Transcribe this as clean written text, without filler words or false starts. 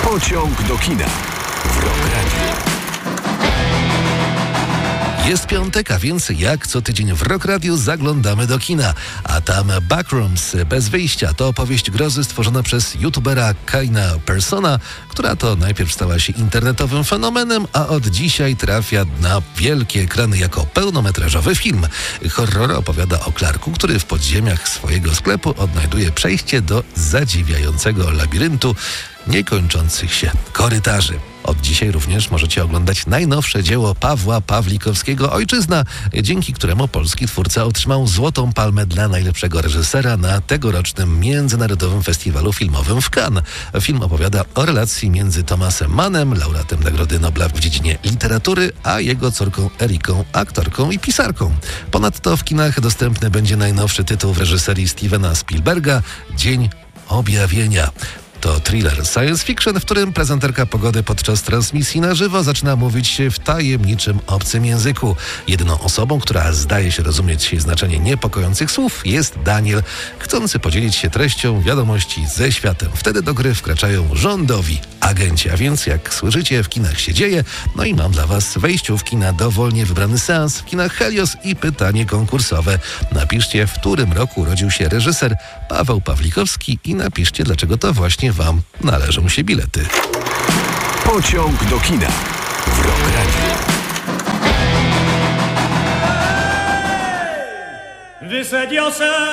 Pociąg do kina w Rock Radio. Jest piątek, a więc jak co tydzień w Rock Radio zaglądamy do kina. A tam Backrooms, Bez wyjścia, to opowieść grozy stworzona przez youtubera Kaina Persona, która to najpierw stała się internetowym fenomenem, a od dzisiaj trafia na wielkie ekrany jako pełnometrażowy film. Horror opowiada o Clarku, który w podziemiach swojego sklepu odnajduje przejście do zadziwiającego labiryntu niekończących się korytarzy. Od dzisiaj również możecie oglądać najnowsze dzieło Pawła Pawlikowskiego Ojczyzna, dzięki któremu polski twórca otrzymał Złotą Palmę dla najlepszego reżysera na tegorocznym Międzynarodowym Festiwalu Filmowym w Cannes. Film opowiada o relacji między Thomasem Mannem, laureatem Nagrody Nobla w dziedzinie literatury, a jego córką Eriką, aktorką i pisarką. Ponadto w kinach dostępny będzie najnowszy tytuł w reżyserii Stevena Spielberga, Dzień Objawienia. To thriller science fiction, w którym prezenterka pogody podczas transmisji na żywo zaczyna mówić w tajemniczym obcym języku. Jedyną osobą, która zdaje się rozumieć znaczenie niepokojących słów, jest Daniel, chcący podzielić się treścią wiadomości ze światem. Wtedy do gry wkraczają rządowi agenci, a więc jak słyszycie, w kinach się dzieje. No i mam dla was wejściówki na dowolnie wybrany seans w kinach Helios i pytanie konkursowe. Napiszcie, w którym roku urodził się reżyser Paweł Pawlikowski i napiszcie, dlaczego to właśnie wam należą się bilety. Pociąg do kina w Rock Radio. Wysadził